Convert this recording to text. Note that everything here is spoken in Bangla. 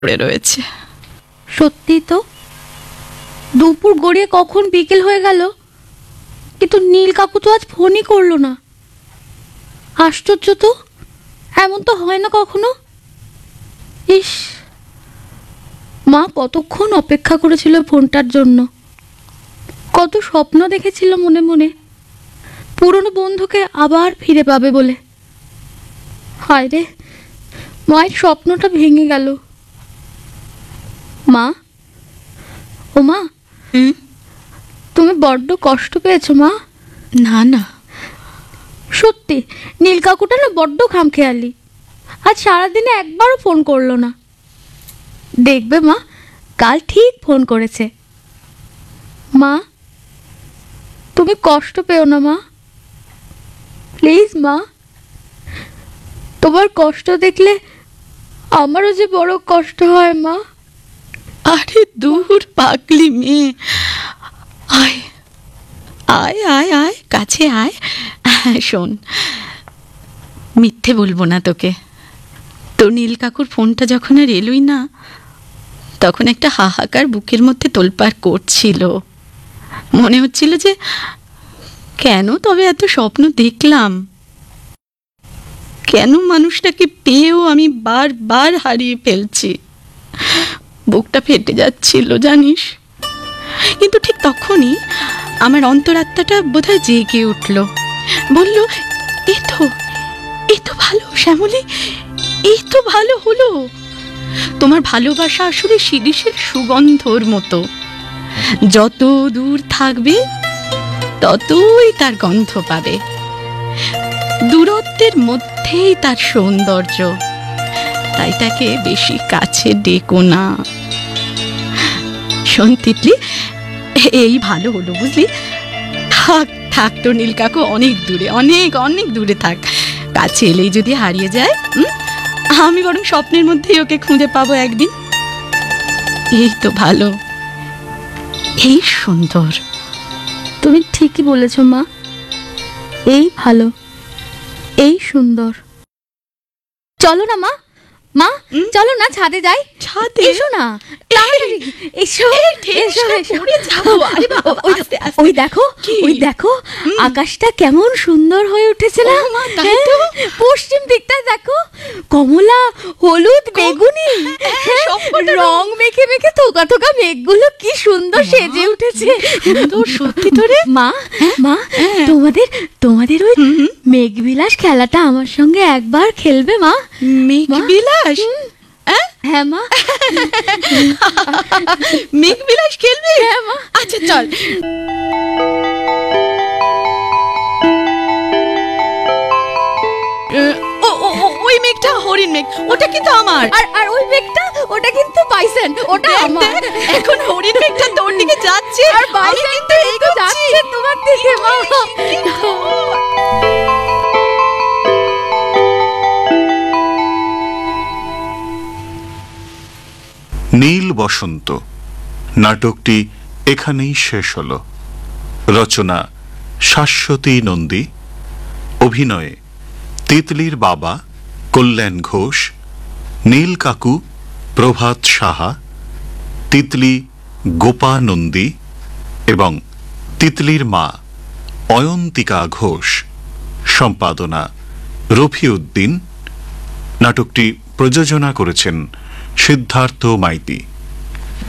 পড়ে রয়েছে। সত্যি তো, দুপুর গড়িয়ে কখন বিকেল হয়ে গেল, কিন্তু নীল কাকু তো আজ ফোনই করলো না। আশ্চর্য তো, এমন তো হয় না কখনো। ইস, মা কতক্ষণ অপেক্ষা করেছিল ফোনটার জন্য, কত স্বপ্ন দেখেছিল মনে মনে, পুরনো বন্ধুকে আবার ফিরে পাবে বলে। হায় রে, মায়ের স্বপ্নটা ভেঙে গেল। মা, ও মা, তুমি বড্ড কষ্ট পেয়েছো মা? না না, সত্যি নীল কাকুটা না বড্ড খামখেয়ালি, আজ সারাদিনে একবারও ফোন করলো না। দেখবে মা, কাল ঠিক ফোন করেছে। মা, তুমি কষ্ট পেও না মা, প্লিজ মা। তোমার কষ্ট দেখলে আমারও যে বড় কষ্ট হয় মা। আরে দূর পাগলি মেয়ে, আয় আয় আয় আয়, কাছে আয়। শোন, মিথ্যে বলবো না তোকে, তোর নীল কাকুর ফোনটা যখন আর এলোই না, তখন একটা হাহাকার বুকের মধ্যে তোলপাড় করছিল। মনে হচ্ছিল যে কেন তবে এত স্বপ্ন দেখলাম, কেন মানুষটাকে পেয়েও আমি বারবার হারিয়ে ফেলছি। বুকটা ফেটে যাচ্ছিল জানিস। কিন্তু ঠিক তখনই আমার অন্তরাত্মাটা বোধহয় জেগে উঠল, বলল, এই তো ভালো শ্যামলী, এই তো ভালো হলো। তোমার ভালোবাসা আসলে শিরিষের সুগন্ধর মতো, যত দূর থাকবে ততই তার গন্ধ পাবে। দূরত্বের মধ্যেই তার সৌন্দর্য, তাই তাকে বেশি কাছে ডেকো না। শোন তিতলি, এই ভালো হলো বুঝলি। থাক থাক, তোর নীল কাকু অনেক দূরে, অনেক অনেক দূরে থাক। কাছে এলেই যদি হারিয়ে যায়, আমি বরং স্বপ্নের মধ্যেই ওকে খুঁজে পাবো একদিন। এই তো ভালো, এই সুন্দর। তুমি ঠিকই বলেছ মা, এই ভালো, এই সুন্দর। চলো না মা, মা চলো না ছাদে যাই। ছাদে? এসো না, তাড়াতাড়ি এসো এসো এসো। ওই দেখো, ওই দেখো আকাশটা কেমন সুন্দর হয়ে উঠেছে না। পশ্চিম দিকটা দেখো, কমলা, হলুদ, বেগুনি রং মেখে মেখে থোকা থোকা মেঘগুলো কি সুন্দর সেজে উঠেছে। সত্যি তো রে মা, মা তোমাদের ওই মেঘবিলাস খেলাটা আমার সঙ্গে একবার খেলবে মা? মেঘবিলাস? হ্যাঁ মা। মেঘবিলাস খেলবে? হ্যাঁ মা। আচ্ছা চল। ওই মেঘটা হরিণ মেঘ, ওটা কিন্তু আমার। আর ওই মেঘটা, ওটা কিন্তু বাইসন, ওটা আমার। এখন হরিণ মেঘটা তোর দিকে যাচ্ছে, আর বাইসন কিন্তু যাচ্ছে তোমার দিকে মা। নীল বসন্ত নাটকটি এখানেই শেষ হল। রচনা শাশ্বতী নন্দী, অভিনয়ে তিতলির বাবা কল্যাণ ঘোষ, নীল কাকু প্রভাত সাহা, তিতলি গোপা নন্দী এবং তিতলির মা অয়ন্তিকা ঘোষ। সম্পাদনা রফিউদ্দিন। নাটকটি প্রযোজনা করেছেন সিদ্ধার্থ মাইতি।